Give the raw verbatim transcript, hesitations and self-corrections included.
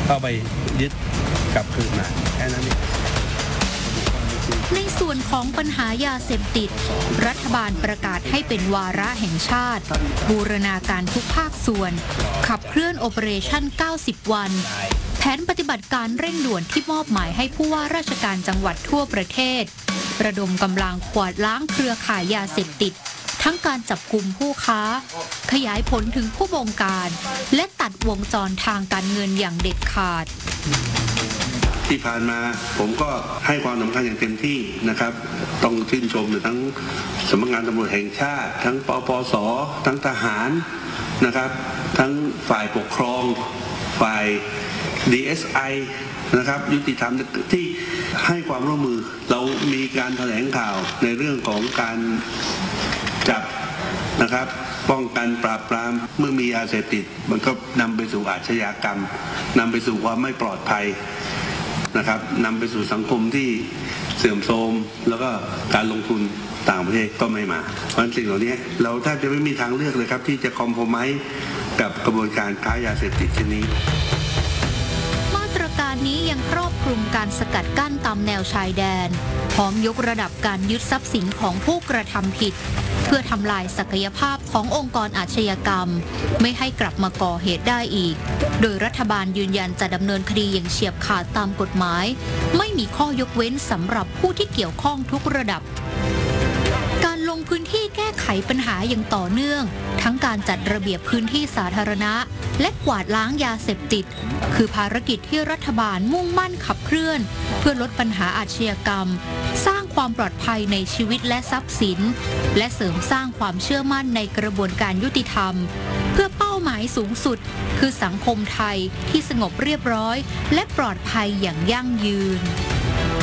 เข้าไปยึดกลับคืนมาแค่นั้นเองในส่วนของปัญหายาเสพติดรัฐบาลประกาศให้เป็นวาระแห่งชาติบูรณาการทุกภาคส่วนขับเคลื่อนโอเปอเรชั่นเก้าสิบวันแผนปฏิบัติการเร่งด่วนที่มอบหมายให้ผู้ว่าราชการจังหวัดทั่วประเทศระดมกำลังกวาดล้างเครือข่ายยาเสพติดทั้งการจับกลุ่มผู้ค้าขยายผลถึงผู้บงการและตัดวงจรทางการเงินอย่างเด็ดขาดที่ผ่านมาผมก็ให้ความสำคัญอย่างเต็มที่นะครับต้องชื่นชมทั้งสำนักงานตำรวจแห่งชาติทั้งปปส.ทั้งทหารนะครับทั้งฝ่ายปกครองฝ่าย ดี เอส ไอ นะครับยุติธรรมที่ให้ความร่วมมือเรามีการแถลงข่าวในเรื่องของการจับนะครับป้องกันปราบปรามเมื่อมียาเสพติดมันก็นำไปสู่อาชญากรรมนำไปสู่ความไม่ปลอดภัยนะครับนำไปสู่สังคมที่เสื่อมโทรมแล้วก็การลงทุนต่างประเทศก็ไม่มาเพราะฉะนั้นสิ่งเหล่านี้เราแทบจะไม่มีทางเลือกเลยครับที่จะคอมโพรไมซ์กับกระบวนการค้ายาเสพติดเช่นนี้มาตรการนี้ยังครอบคลุมการสกัดกั้นตามแนวชายแดนพร้อมยกระดับการยึดทรัพย์สินของผู้กระทำผิดเพื่อทำลายศักยภาพขององค์กรอาชญากรรมไม่ให้กลับมาก่อเหตุได้อีกโดยรัฐบาลยืนยันจะดำเนินคดีอย่างเฉียบขาดตามกฎหมายไม่มีข้อยกเว้นสำหรับผู้ที่เกี่ยวข้องทุกระดับการลงพื้นที่แก้ไขปัญหาอย่างต่อเนื่องทั้งการจัดระเบียบพื้นที่สาธารณะและกวาดล้างยาเสพติดคือภารกิจที่รัฐบาลมุ่งมั่นขับเคลื่อนเพื่อลดปัญหาอาชญากรรมสร้างความปลอดภัยในชีวิตและทรัพย์สินและเสริมสร้างความเชื่อมั่นในกระบวนการยุติธรรมเพื่อเป้าหมายสูงสุดคือสังคมไทยที่สงบเรียบร้อยและปลอดภัยอย่างยั่งยืน